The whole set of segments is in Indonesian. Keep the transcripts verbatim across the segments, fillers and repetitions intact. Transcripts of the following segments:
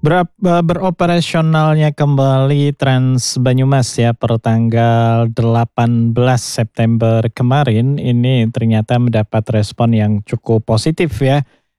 Berap eee, beroperasionalnya kembali Trans Banyumas ya per tanggal delapan belas September kemarin, ini ternyata mendapat respon yang cukup positif ya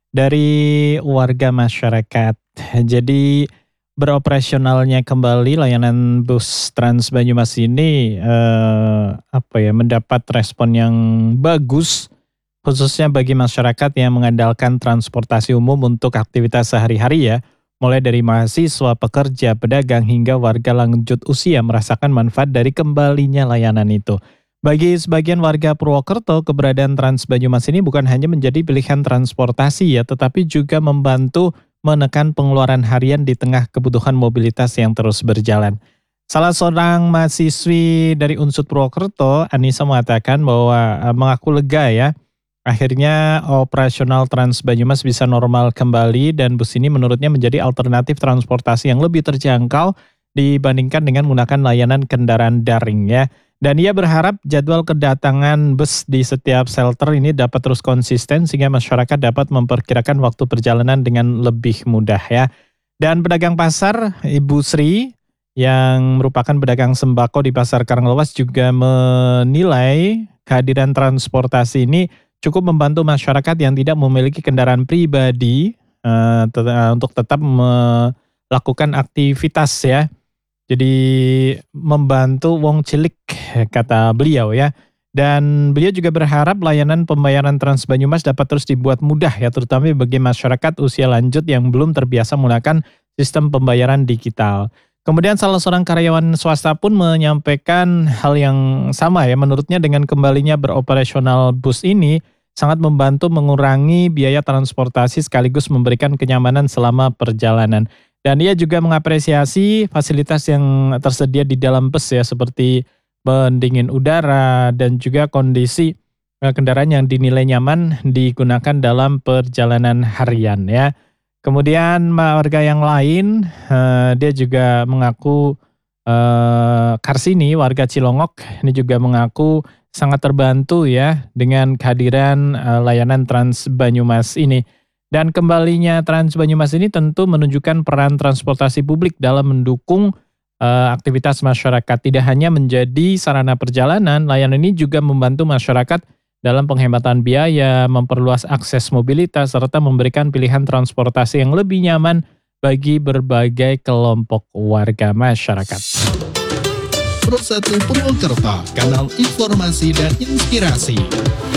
dari warga masyarakat. Jadi beroperasionalnya kembali layanan bus Trans Banyumas ini, eee, apa ya, mendapat respon yang bagus, khususnya bagi masyarakat yang mengandalkan transportasi umum untuk aktivitas sehari-hari ya. Mulai dari mahasiswa, pekerja, pedagang, hingga warga lanjut usia merasakan manfaat dari kembalinya layanan itu. Bagi sebagian warga Purwokerto, keberadaan Trans Banyumas ini bukan hanya menjadi pilihan transportasi ya, tetapi juga membantu menekan pengeluaran harian di tengah kebutuhan mobilitas yang terus berjalan. Salah seorang mahasiswi dari Unsud Purwokerto, Anissa mengatakan bahwa eh, mengaku lega ya. Akhirnya operasional Trans Banyumas bisa normal kembali dan bus ini menurutnya menjadi alternatif transportasi yang lebih terjangkau dibandingkan dengan menggunakan layanan kendaraan daring ya. Dan ia berharap jadwal kedatangan bus di setiap shelter ini dapat terus konsisten sehingga masyarakat dapat memperkirakan waktu perjalanan dengan lebih mudah ya. Dan pedagang pasar, Ibu Sri, yang merupakan pedagang sembako di Pasar Karanglewas juga menilai kehadiran transportasi ini cukup membantu masyarakat yang tidak memiliki kendaraan pribadi eh, tet- eh, untuk tetap melakukan aktivitas ya. Jadi membantu wong cilik kata beliau ya. Dan beliau juga berharap layanan pembayaran Trans Banyumas dapat terus dibuat mudah ya, terutama bagi masyarakat usia lanjut yang belum terbiasa menggunakan sistem pembayaran digital. Kemudian salah seorang karyawan swasta pun menyampaikan hal yang sama ya, menurutnya dengan kembalinya beroperasional bus ini sangat membantu mengurangi biaya transportasi sekaligus memberikan kenyamanan selama perjalanan. Dan ia juga mengapresiasi fasilitas yang tersedia di dalam bus ya, seperti pendingin udara dan juga kondisi eh, kendaraan yang dinilai nyaman digunakan dalam perjalanan harian ya. Kemudian warga yang lain, eee, dia juga mengaku, eee, Karsini warga Cilongok ini juga mengaku sangat terbantu ya dengan kehadiran, eee, layanan Trans Banyumas ini. Dan kembalinya Trans Banyumas ini tentu menunjukkan peran transportasi publik dalam mendukung, eee, aktivitas masyarakat. Tidak hanya menjadi sarana perjalanan, layanan ini juga membantu masyarakat dalam penghematan biaya, memperluas akses mobilitas, serta memberikan pilihan transportasi yang lebih nyaman bagi berbagai kelompok warga masyarakat. Pro satu Purwokerto, kanal informasi dan inspirasi.